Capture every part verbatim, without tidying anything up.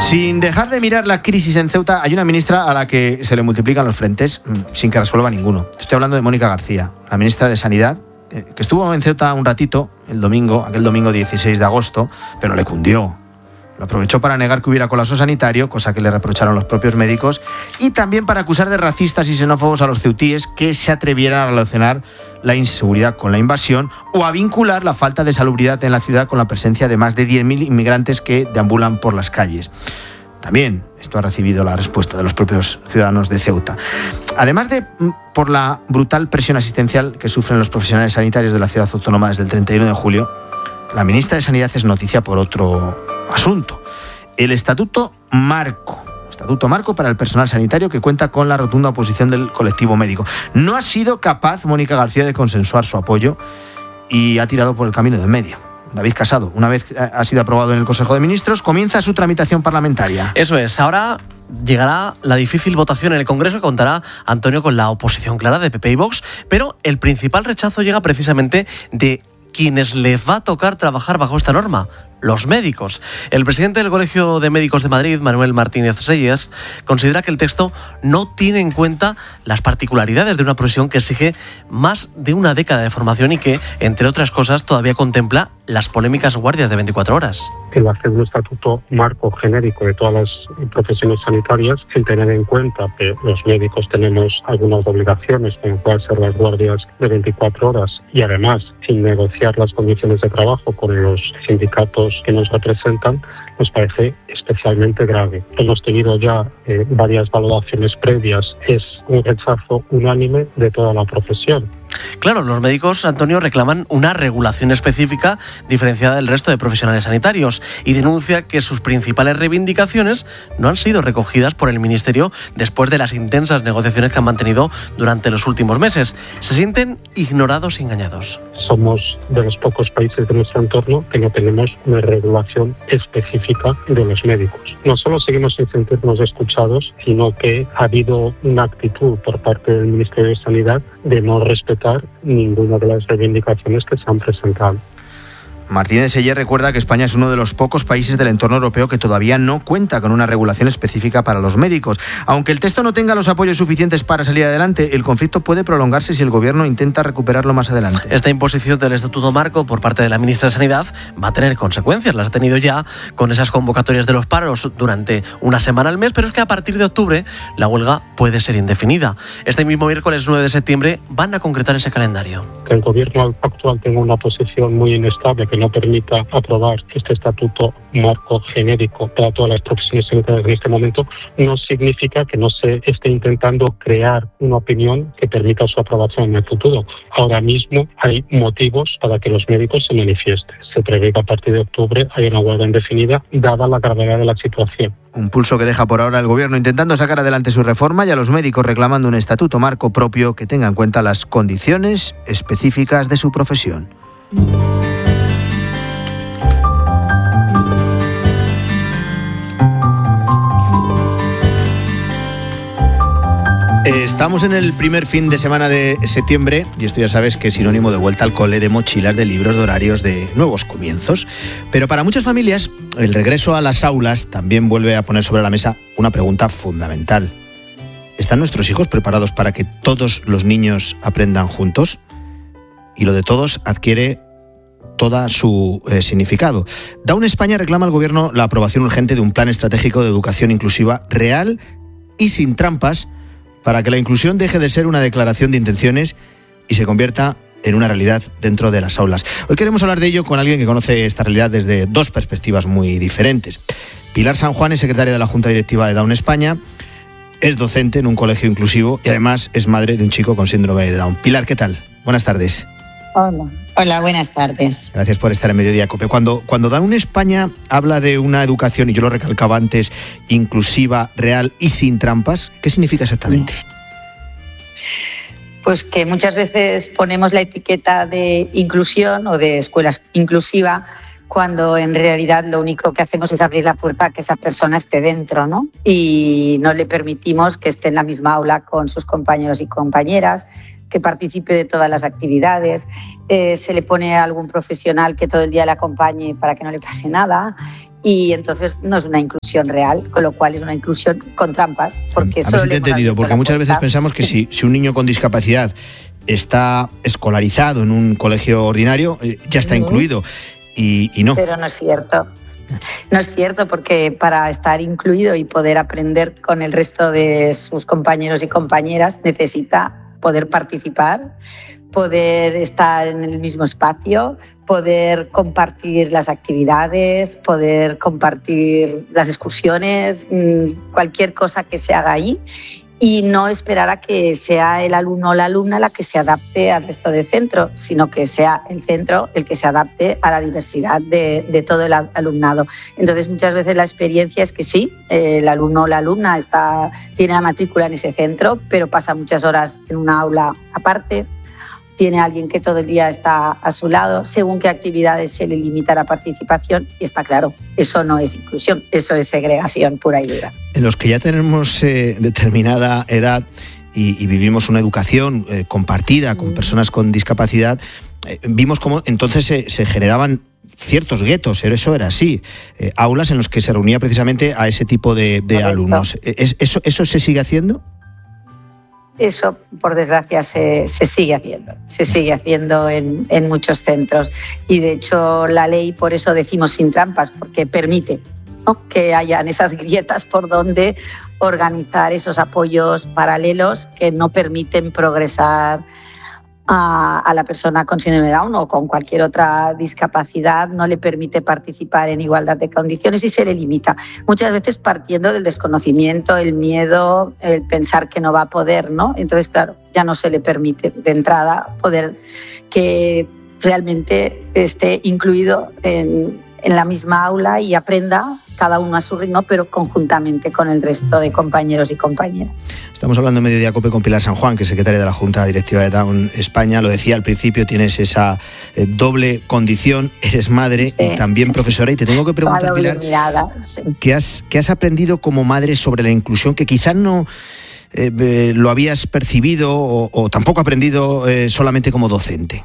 Sin dejar de mirar la crisis en Ceuta, hay una ministra a la que se le multiplican los frentes sin que resuelva ninguno. Estoy hablando de Mónica García, la ministra de Sanidad, que estuvo en Ceuta un ratito, el domingo, aquel domingo dieciséis de agosto, pero le cundió. Lo aprovechó para negar que hubiera colapso sanitario, cosa que le reprocharon los propios médicos, y también para acusar de racistas y xenófobos a los ceutíes que se atrevieran a relacionar la inseguridad con la invasión o a vincular la falta de salubridad en la ciudad con la presencia de más de diez mil inmigrantes que deambulan por las calles. También esto ha recibido la respuesta de los propios ciudadanos de Ceuta. Además de por la brutal presión asistencial que sufren los profesionales sanitarios de la ciudad autónoma desde el treinta y uno de julio, la ministra de Sanidad es noticia por otro asunto. El Estatuto Marco. Estatuto Marco para el personal sanitario, que cuenta con la rotunda oposición del colectivo médico. No ha sido capaz Mónica García de consensuar su apoyo y ha tirado por el camino del medio. David Casado, una vez ha sido aprobado en el Consejo de Ministros, comienza su tramitación parlamentaria. Eso es, ahora llegará la difícil votación en el Congreso, que contará, Antonio, con la oposición clara de P P y Vox, pero el principal rechazo llega precisamente de quienes les va a tocar trabajar bajo esta norma, los médicos. El presidente del Colegio de Médicos de Madrid, Manuel Martínez Selles, considera que el texto no tiene en cuenta las particularidades de una profesión que exige más de una década de formación y que, entre otras cosas, todavía contempla las polémicas guardias de veinticuatro horas. El hacer un estatuto marco genérico de todas las profesiones sanitarias, el tener en cuenta que los médicos tenemos algunas obligaciones, como pueden ser las guardias de veinticuatro horas, y además el negociar las condiciones de trabajo con los sindicatos que nos representan, nos parece especialmente grave. Hemos tenido ya eh, varias valoraciones previas. Es un rechazo unánime de toda la profesión. Claro, los médicos, Antonio, reclaman una regulación específica diferenciada del resto de profesionales sanitarios y denuncia que sus principales reivindicaciones no han sido recogidas por el Ministerio después de las intensas negociaciones que han mantenido durante los últimos meses. Se sienten ignorados y engañados. Somos de los pocos países de nuestro entorno que no tenemos una regulación específica de los médicos. No solo seguimos sin sentirnos escuchados, sino que ha habido una actitud por parte del Ministerio de Sanidad de no respetar ninguna de las reivindicaciones que se han presentado. Martínez Selles recuerda que España es uno de los pocos países del entorno europeo que todavía no cuenta con una regulación específica para los médicos. Aunque el texto no tenga los apoyos suficientes para salir adelante, el conflicto puede prolongarse si el gobierno intenta recuperarlo más adelante. Esta imposición del Estatuto Marco por parte de la ministra de Sanidad va a tener consecuencias. Las ha tenido ya con esas convocatorias de los paros durante una semana al mes, pero es que a partir de octubre la huelga puede ser indefinida. Este mismo miércoles nueve de septiembre van a concretar ese calendario. Que el gobierno actual tenga una posición muy inestable, que no permita aprobar este estatuto marco genérico para todas las profesiones sanitarias en este momento, no significa que no se esté intentando crear una opinión que permita su aprobación en el futuro. Ahora mismo hay motivos para que los médicos se manifiesten. Se prevé que a partir de octubre haya una huelga indefinida, dada la gravedad de la situación. Un pulso que deja por ahora el gobierno intentando sacar adelante su reforma y a los médicos reclamando un estatuto marco propio que tenga en cuenta las condiciones específicas de su profesión. Estamos en el primer fin de semana de septiembre y esto ya sabes que es sinónimo de vuelta al cole, de mochilas, de libros, de horarios, de nuevos comienzos. Pero para muchas familias, el regreso a las aulas también vuelve a poner sobre la mesa una pregunta fundamental. ¿Están nuestros hijos preparados para que todos los niños aprendan juntos? Y lo de todos adquiere todo su eh, significado. Down España reclama al gobierno la aprobación urgente de un plan estratégico de educación inclusiva real y sin trampas, para que la inclusión deje de ser una declaración de intenciones y se convierta en una realidad dentro de las aulas. Hoy queremos hablar de ello con alguien que conoce esta realidad desde dos perspectivas muy diferentes. Pilar San Juan es secretaria de la Junta Directiva de Down España, es docente en un colegio inclusivo y además es madre de un chico con síndrome de Down. Pilar, ¿qué tal? Buenas tardes. Hola. Hola, buenas tardes. Gracias por estar en Mediodía Cope. Cuando, cuando Down España habla de una educación, y yo lo recalcaba antes, inclusiva, real y sin trampas, ¿qué significa exactamente? Pues que muchas veces ponemos la etiqueta de inclusión o de escuela inclusiva cuando en realidad lo único que hacemos es abrir la puerta a que esa persona esté dentro, ¿no? Y no le permitimos que esté en la misma aula con sus compañeros y compañeras, que participe de todas las actividades, eh, se le pone a algún profesional que todo el día le acompañe para que no le pase nada y entonces no es una inclusión real, con lo cual es una inclusión con trampas. Porque a ver si te he entendido, porque muchas veces pensamos que si, si un niño con discapacidad está escolarizado en un colegio ordinario, ya está incluido, y, y no. Pero no es cierto. No es cierto, porque para estar incluido y poder aprender con el resto de sus compañeros y compañeras necesita poder participar, poder estar en el mismo espacio, poder compartir las actividades, poder compartir las excursiones, cualquier cosa que se haga ahí, y no esperar a que sea el alumno o la alumna la que se adapte al resto del centro, sino que sea el centro el que se adapte a la diversidad de, de todo el alumnado. Entonces, muchas veces la experiencia es que sí, el alumno o la alumna está, tiene la matrícula en ese centro, pero pasa muchas horas en una aula aparte, tiene alguien que todo el día está a su lado, según qué actividades se le limita la participación, y está claro, eso no es inclusión, eso es segregación pura y dura. En los que ya tenemos eh, determinada edad y, y vivimos una educación eh, compartida con personas con discapacidad, eh, vimos cómo entonces se, se generaban ciertos guetos, eso era así, eh, aulas en los que se reunía precisamente a ese tipo de, de alumnos. ¿Es, eso, ¿Eso se sigue haciendo? Eso, por desgracia, se, se sigue haciendo, se sigue haciendo en, en muchos centros, y de hecho la ley, por eso decimos sin trampas, porque permite, ¿no?, que hayan esas grietas por donde organizar esos apoyos paralelos que no permiten progresar a, a la persona con síndrome de Down o con cualquier otra discapacidad, no le permite participar en igualdad de condiciones y se le limita. Muchas veces partiendo del desconocimiento, el miedo, el pensar que no va a poder, ¿no? Entonces, claro, ya no se le permite de entrada poder que realmente esté incluido en, en la misma aula y aprenda cada uno a su ritmo, pero conjuntamente con el resto de compañeros y compañeras. Estamos hablando en Mediodía Cope con Pilar San Juan, que es secretaria de la Junta Directiva de Down España. Lo decía al principio, tienes esa eh, doble condición, eres madre sí. y también profesora. Y te tengo que preguntar, Pilar, mirada, sí. ¿qué, has, ¿qué has aprendido como madre sobre la inclusión que quizás no eh, eh, lo habías percibido o, o tampoco aprendido eh, solamente como docente?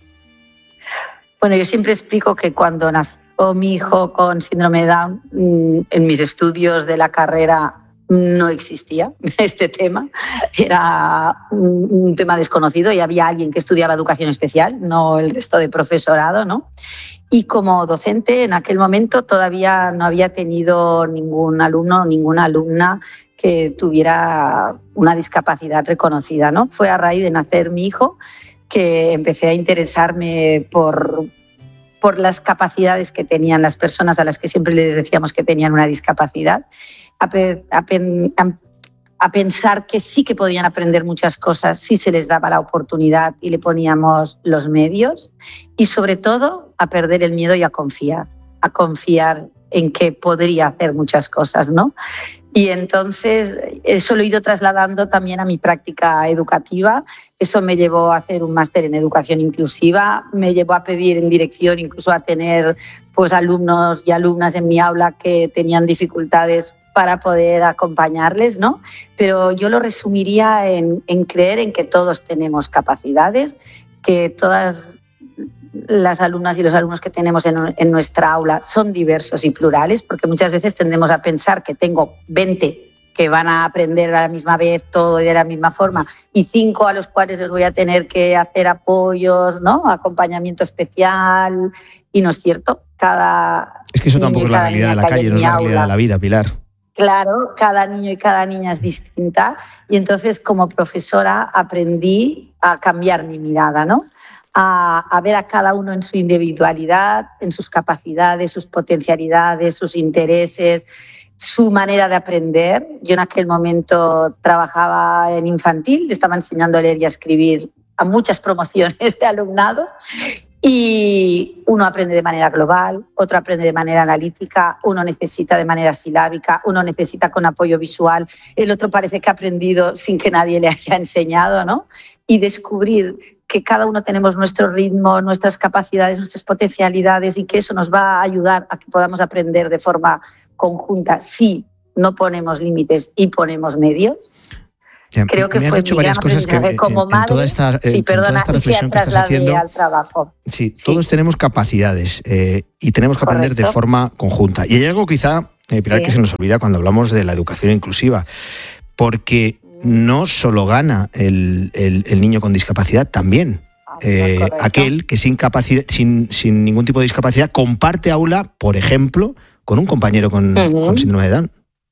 Bueno, yo siempre explico que cuando nací o mi hijo con síndrome de Down, en mis estudios de la carrera no existía este tema, era un, un tema desconocido y había alguien que estudiaba educación especial, no el resto de profesorado, ¿no? Y como docente en aquel momento todavía no había tenido ningún alumno o ninguna alumna que tuviera una discapacidad reconocida, ¿no? Fue a raíz de nacer mi hijo que empecé a interesarme por por las capacidades que tenían las personas a las que siempre les decíamos que tenían una discapacidad, a, pe, a, pen, a, a pensar que sí que podían aprender muchas cosas si se les daba la oportunidad y le poníamos los medios, y sobre todo a perder el miedo y a confiar, a confiar en que podría hacer muchas cosas, ¿no? Y entonces eso lo he ido trasladando también a mi práctica educativa. Eso me llevó a hacer un máster en educación inclusiva, me llevó a pedir en dirección incluso a tener pues, alumnos y alumnas en mi aula que tenían dificultades para poder acompañarles, ¿no? Pero yo lo resumiría en, en creer en que todos tenemos capacidades, que todas las alumnas y los alumnos que tenemos en, en nuestra aula son diversos y plurales, porque muchas veces tendemos a pensar que tengo veinte que van a aprender a la misma vez todo y de la misma forma, y cinco a los cuales les voy a tener que hacer apoyos, ¿no? Acompañamiento especial, y no es cierto. Cada es que eso tampoco es la realidad de la calle, no es la realidad de la vida, Pilar. Claro, cada niño y cada niña es distinta, y entonces como profesora aprendí a cambiar mi mirada, ¿no? A, a ver a cada uno en su individualidad, en sus capacidades, sus potencialidades, sus intereses, su manera de aprender. Yo en aquel momento trabajaba en infantil, le estaba enseñando a leer y a escribir a muchas promociones de alumnado, y uno aprende de manera global, otro aprende de manera analítica, uno necesita de manera silábica, uno necesita con apoyo visual, el otro parece que ha aprendido sin que nadie le haya enseñado, ¿no? Y descubrir que cada uno tenemos nuestro ritmo, nuestras capacidades, nuestras potencialidades, y que eso nos va a ayudar a que podamos aprender de forma conjunta si no ponemos límites y ponemos medios. Ya, Creo que me has fue dicho mi varias gran cosas que aprendizaje como en, en madre. toda esta, en, sí, en perdona, toda esta reflexión y que estás haciendo. Al trabajo. Sí, Sí. todos tenemos capacidades eh, y tenemos que aprender Correcto. de forma conjunta. Y hay algo quizá, eh, Pilar, Sí. que se nos olvida cuando hablamos de la educación inclusiva, porque no solo gana el, el, el niño con discapacidad, también eh, Correcto. aquel que sin, capacidad, sin, sin ningún tipo de discapacidad comparte aula, por ejemplo, con un compañero con, Uh-huh. con síndrome de Down.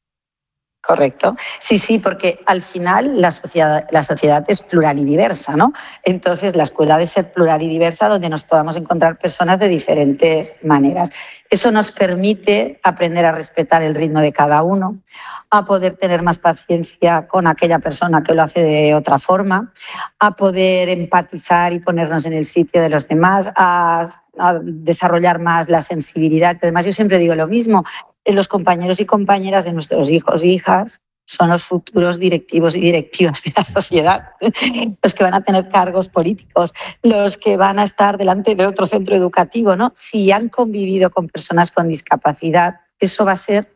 Correcto. Sí, sí, porque al final la sociedad, la sociedad es plural y diversa, ¿no? Entonces la escuela debe ser plural y diversa donde nos podamos encontrar personas de diferentes maneras. Eso nos permite aprender a respetar el ritmo de cada uno, a poder tener más paciencia con aquella persona que lo hace de otra forma, a poder empatizar y ponernos en el sitio de los demás, a, a desarrollar más la sensibilidad. Además, yo siempre digo lo mismo, los compañeros y compañeras de nuestros hijos e hijas son los futuros directivos y directivas de la sociedad, los que van a tener cargos políticos, los que van a estar delante de otro centro educativo, ¿no? Si han convivido con personas con discapacidad, eso va a ser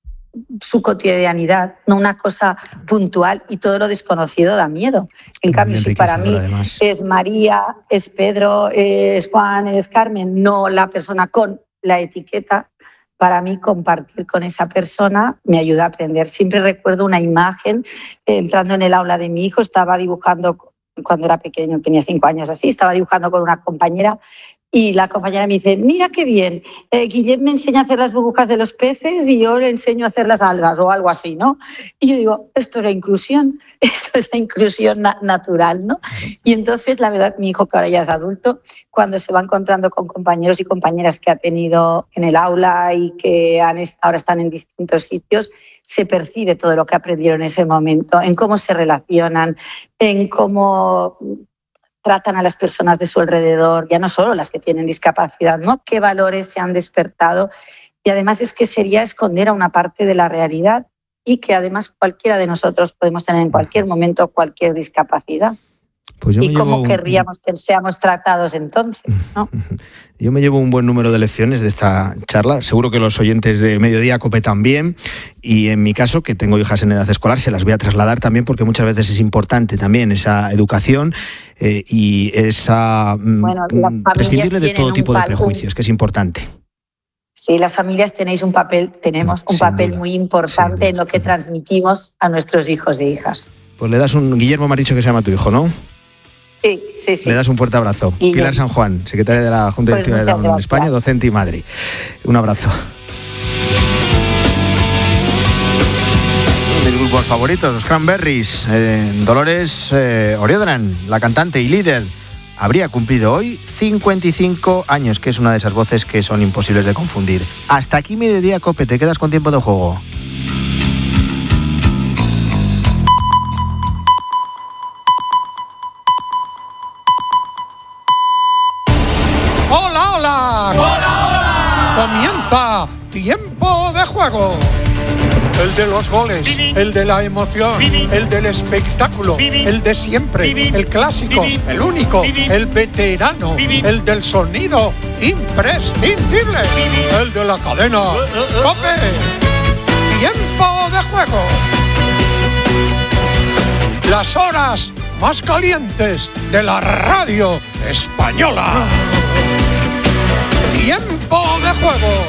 su cotidianidad, no una cosa puntual, y todo lo desconocido da miedo. En cambio, si para mí además es María, es Pedro, es Juan, es Carmen, no la persona con la etiqueta, para mí compartir con esa persona me ayuda a aprender. Siempre recuerdo una imagen, eh, entrando en el aula de mi hijo, estaba dibujando, cuando era pequeño, tenía cinco años así, estaba dibujando con una compañera y la compañera me dice, mira qué bien, eh, Guillem me enseña a hacer las burbujas de los peces y yo le enseño a hacer las algas o algo así, ¿no? Y yo digo, esto es la inclusión, esto es la inclusión na- natural, ¿no? Y entonces, la verdad, mi hijo, que ahora ya es adulto, cuando se va encontrando con compañeros y compañeras que ha tenido en el aula y que han est- ahora están en distintos sitios, se percibe todo lo que aprendieron en ese momento, en cómo se relacionan, en cómo tratan a las personas de su alrededor, ya no solo las que tienen discapacidad, ¿no? Qué valores se han despertado. Y además es que sería esconder a una parte de la realidad y que además cualquiera de nosotros podemos tener en cualquier momento cualquier discapacidad. Pues yo ¿Y me cómo llevo querríamos un... que seamos tratados entonces, ¿no? Yo me llevo un buen número de lecciones de esta charla, seguro que los oyentes de Mediodía Cope también, y en mi caso, que tengo hijas en edad escolar, se las voy a trasladar también porque muchas veces es importante también esa educación eh, y esa bueno, prescindirle de todo tipo de prejuicios, que es importante. Sí, las familias tenéis un papel, tenemos un papel muy importante en lo que transmitimos a nuestros hijos e hijas. Pues le das un... Guillermo me ha dicho que se llama tu hijo, ¿no? Sí, sí, sí. Le das un fuerte abrazo. Y Pilar yo. San Juan, secretaria de la Junta Pues Directiva de Down en España, docente y madre. Un abrazo. Mis grupos favoritos, los Cranberries, eh, Dolores eh, O'Riordan, la cantante y líder, habría cumplido hoy cincuenta y cinco años, que es una de esas voces que son imposibles de confundir. Hasta aquí Mediodía Cope, te quedas con tiempo de juego. ¡Hola, hola! ¡Hola, hola! Comienza Tiempo de Juego. El de los goles, el de la emoción, el del espectáculo, el de siempre, el clásico, el único, el veterano, el del sonido imprescindible, el de la cadena COPE. Tiempo de Juego. Las horas más calientes de la radio española. Tiempo de Juego.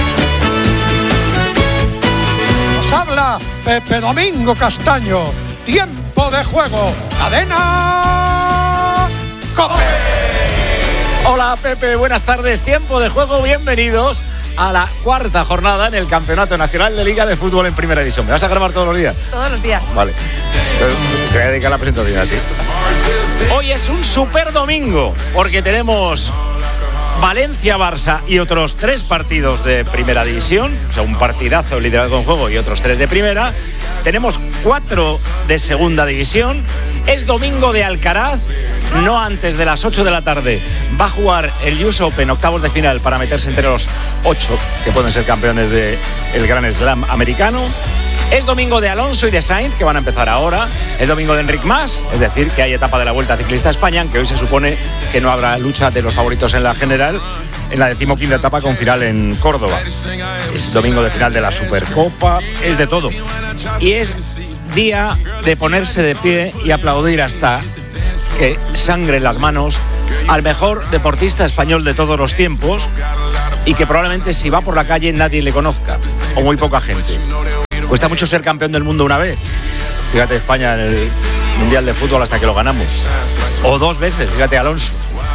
Nos habla Pepe Domingo Castaño. Tiempo de Juego. Cadena COPE. Hola Pepe, buenas tardes. Tiempo de Juego, bienvenidos a la cuarta jornada en el Campeonato Nacional de Liga de Fútbol en Primera División. ¿Me vas a grabar todos los días? Todos los días. Vale. Te voy a dedicar la presentación a ti. Hoy es un super domingo porque tenemos Valencia-Barça y otros tres partidos de Primera División, o sea, un partidazo de liderazgo en juego y otros tres de Primera. Tenemos cuatro de Segunda División. Es domingo de Alcaraz, no antes de las ocho de la tarde. Va a jugar el U S Open, octavos de final, para meterse entre los ocho que pueden ser campeones del Grand Slam americano. Es domingo de Alonso y de Sainz, que van a empezar ahora. Es domingo de Enric Mas, es decir, que hay etapa de la Vuelta Ciclista a España, aunque hoy se supone que no habrá lucha de los favoritos en la general, en la decimoquinta etapa con final en Córdoba. Es domingo de final de la Supercopa, es de todo. Y es día de ponerse de pie y aplaudir hasta que sangre en las manos al mejor deportista español de todos los tiempos y que probablemente si va por la calle nadie le conozca, o muy poca gente. Cuesta mucho ser campeón del mundo una vez. Fíjate, España en el Mundial de Fútbol hasta que lo ganamos. O dos veces, fíjate, Alonso.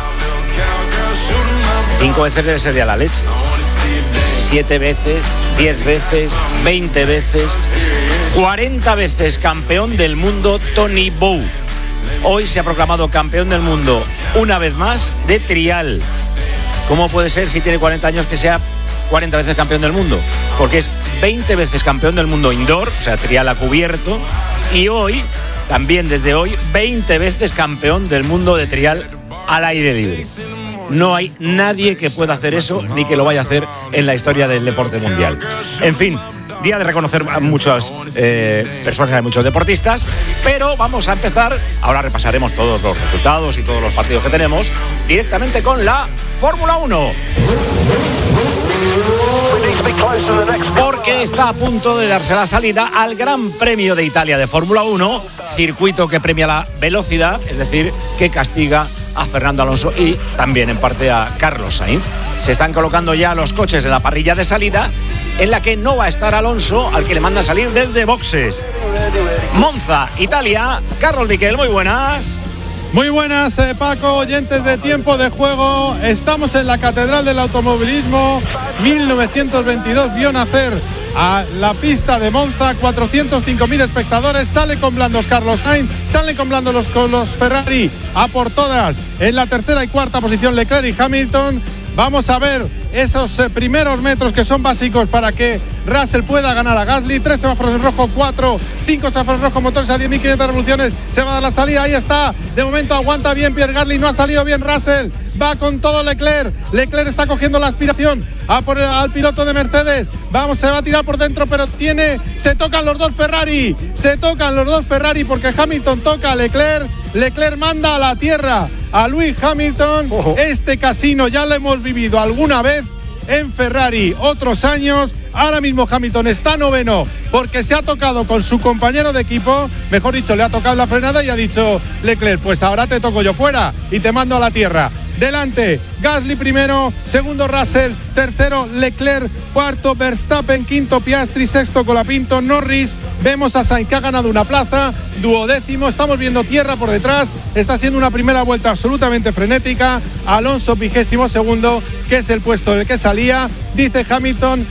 Cinco veces debe ser ya la leche. Siete veces, diez veces, veinte veces, cuarenta veces campeón del mundo Tony Bow. Hoy se ha proclamado campeón del mundo una vez más de trial. ¿Cómo puede ser si tiene cuarenta años que sea cuarenta veces campeón del mundo? Porque es veinte veces campeón del mundo indoor, o sea, trial a cubierto, y hoy, también desde hoy, veinte veces campeón del mundo de trial al aire libre. No hay nadie que pueda hacer eso ni que lo vaya a hacer en la historia del deporte mundial. En fin, día de reconocer a muchas eh, personas, a muchos deportistas, pero vamos a empezar, ahora repasaremos todos los resultados y todos los partidos que tenemos, directamente con la Fórmula uno. Porque está a punto de darse la salida al Gran Premio de Italia de Fórmula uno, circuito que premia la velocidad, es decir, que castiga a Fernando Alonso y también en parte a Carlos Sainz. Se están colocando ya los coches en la parrilla de salida, en la que no va a estar Alonso, al que le manda salir desde boxes. Monza, Italia. Carlos Miquel, muy buenas. Muy buenas, eh, Paco, oyentes de Tiempo de Juego. Estamos en la Catedral del Automovilismo. mil novecientos veintidós vio nacer a la pista de Monza, cuatrocientos cinco mil espectadores. Sale con blandos Carlos Sainz, salen con blandos los, con los Ferrari a por todas. En la tercera y cuarta posición Leclerc y Hamilton. Vamos a ver esos eh, primeros metros que son básicos para que Russell pueda ganar a Gasly. Tres semáforos en rojo, cuatro, cinco semáforos en rojo, motores a diez mil quinientas revoluciones. Se va a dar la salida, ahí está. De momento aguanta bien Pierre Gasly, no ha salido bien Russell. Va con todo Leclerc. Leclerc está cogiendo la aspiración a por el, al piloto de Mercedes. Vamos, se va a tirar por dentro, pero tiene. Se tocan los dos Ferrari. Se tocan los dos Ferrari porque Hamilton toca a Leclerc. Leclerc manda a la tierra a Lewis Hamilton. Ojo. Este casino ya lo hemos vivido alguna vez en Ferrari, otros años. Ahora mismo Hamilton está noveno porque se ha tocado con su compañero de equipo, mejor dicho, le ha tocado la frenada y ha dicho Leclerc, pues ahora te toco yo fuera y te mando a la tierra. Delante, Gasly primero, segundo Russell, tercero Leclerc, cuarto Verstappen, quinto Piastri, sexto Colapinto, Norris. Vemos a Sainz que ha ganado una plaza, duodécimo, estamos viendo tierra por detrás, está siendo una primera vuelta absolutamente frenética. Alonso vigésimo segundo, que es el puesto del que salía. Dice Hamilton,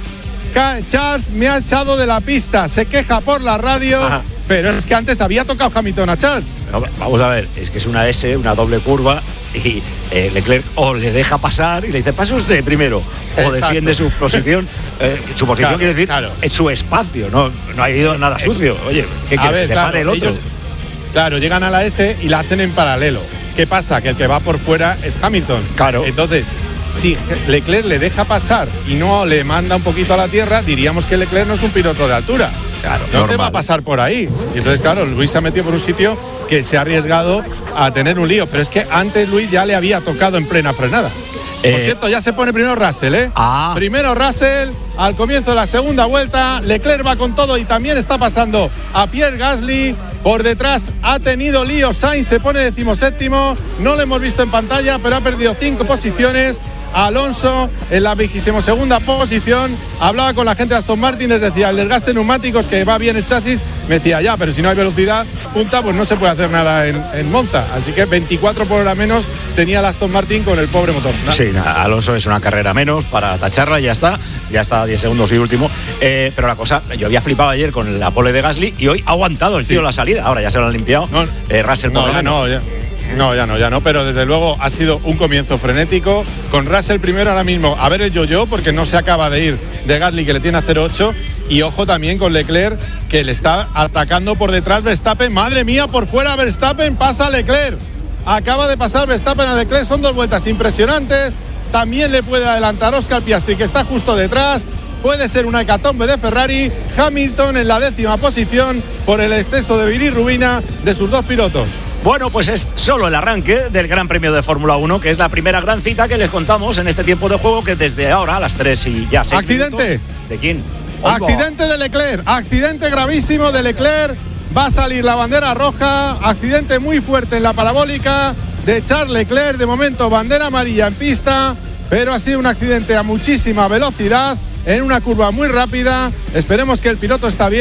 Charles me ha echado de la pista, se queja por la radio. Ajá. Pero es que antes había tocado Hamilton a Charles. Vamos a ver, es que es una S, una doble curva y eh, Leclerc o le deja pasar y le dice pase usted primero o Exacto. defiende su posición. Eh, su posición claro, quiere decir claro. es su espacio, no, no ha ido nada sucio. Oye, ¿qué quiere? Que se claro, pare el otro. Ellos, claro, llegan a la S y la hacen en paralelo. ¿Qué pasa? Que el que va por fuera es Hamilton. Claro. Entonces, si Leclerc le deja pasar y no le manda un poquito a la tierra, diríamos que Leclerc no es un piloto de altura. Claro, no normal. Te va a pasar por ahí. Y entonces, claro, Luis se ha metido por un sitio que se ha arriesgado a tener un lío. Pero es que antes Luis ya le había tocado en plena frenada. Eh, por cierto, ya se pone primero Russell, ¿eh? Ah. Primero Russell, al comienzo de la segunda vuelta. Leclerc va con todo y también está pasando a Pierre Gasly. Por detrás ha tenido lío Sainz, se pone decimoséptimo. No lo hemos visto en pantalla, pero ha perdido cinco posiciones. Alonso en la vigésima segunda posición. Hablaba con la gente de Aston Martin, les decía el desgaste de neumáticos, que va bien el chasis. Me decía ya, pero si no hay velocidad punta, pues no se puede hacer nada en, en Monza. Así que veinticuatro por hora menos tenía el Aston Martin con el pobre motor. ¿No? Sí, nada, Alonso es una carrera menos para tacharla y ya está. Ya está a diez segundos y último. Eh, pero la cosa, yo había flipado ayer con la pole de Gasly y hoy ha aguantado el sí. tío la salida. Ahora ya se lo han limpiado. No, eh, Russell no, ya no, ya. No, ya no, ya no, pero desde luego ha sido un comienzo frenético. Con Russell primero ahora mismo a ver el yo-yo, porque no se acaba de ir de Gasly, que le tiene a cero ocho. Y ojo también con Leclerc, que le está atacando por detrás Verstappen. Madre mía, por fuera Verstappen, pasa a Leclerc. Acaba de pasar Verstappen a Leclerc, son dos vueltas impresionantes. También le puede adelantar Oscar Piastri, que está justo detrás. Puede ser una hecatombe de Ferrari. Hamilton en la décima posición por el exceso de bilirrubina de sus dos pilotos. Bueno, pues es solo el arranque del Gran Premio de Fórmula uno, que es la primera gran cita que les contamos en este tiempo de juego, que desde ahora a las tres y ya seis ¿Accidente? Minutos, ¿de quién? Accidente de Leclerc, accidente gravísimo de Leclerc. va a salir la bandera roja. Accidente muy fuerte en la parabólica de Charles Leclerc. De momento bandera amarilla en pista, pero ha sido un accidente a muchísima velocidad en una curva muy rápida. Esperemos que el piloto está bien.